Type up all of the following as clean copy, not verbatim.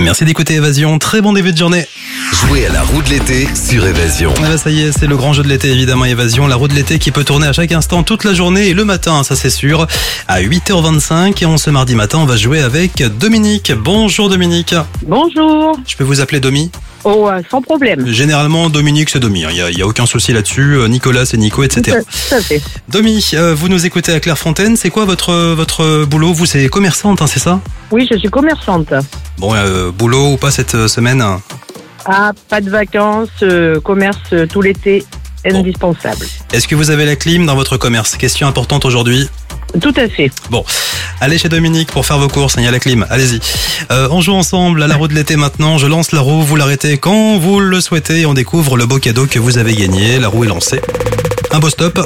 Merci d'écouter Évasion, très bon début de journée. Jouez à la roue de l'été sur Évasion. Ah bah ça y est, c'est le grand jeu de l'été évidemment, Évasion, la roue de l'été qui peut tourner à chaque instant toute la journée et le matin, ça c'est sûr, à 8h25 et ce mardi matin on va jouer avec Dominique. Bonjour Dominique. Bonjour. Je peux vous appeler Domi? Oh, sans problème. Généralement Dominique c'est Domi, il y a aucun souci là-dessus, Nicolas c'est Nico, etc. Tout à fait. Domi, vous nous écoutez à Clairefontaine, c'est quoi votre boulot? Vous c'est commerçante, hein, c'est ça? Oui, je suis commerçante. Bon, boulot ou pas cette semaine? Ah, pas de vacances, commerce tout l'été, indispensable. Est-ce que vous avez la clim dans votre commerce? Question importante aujourd'hui. Tout à fait. Bon, allez chez Dominique pour faire vos courses, il y a la clim, allez-y. On joue ensemble à la roue de l'été maintenant, je lance la roue, vous l'arrêtez quand vous le souhaitez et on découvre le beau cadeau que vous avez gagné. La roue est lancée. Un beau stop.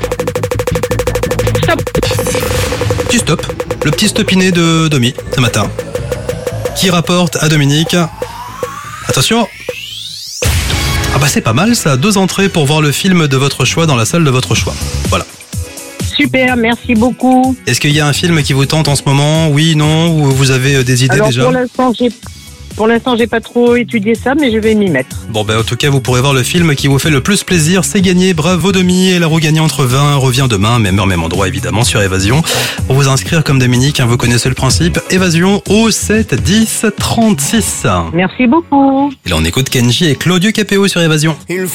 Stop. Petit stop, le petit stopiné de Domi ce matin. Qui rapporte à Dominique. Attention. Ah bah c'est pas mal ça, 2 entrées pour voir le film de votre choix dans la salle de votre choix. Voilà. Super, merci beaucoup. Est-ce qu'il y a un film qui vous tente en ce moment? Oui, non? Ou vous avez des idées Alors, déjà? pour l'instant, j'ai pas trop étudié ça, mais je vais m'y mettre. Bon ben en tout cas vous pourrez voir le film qui vous fait le plus plaisir, c'est gagné, bravo Domi, et la roue gagnante revient demain, même heure, même endroit évidemment sur Évasion. Pour vous inscrire comme Dominique, vous connaissez le principe, Évasion au 7 10 36. Merci beaucoup. Et là on écoute Kenji et Claudio Capéo sur Évasion.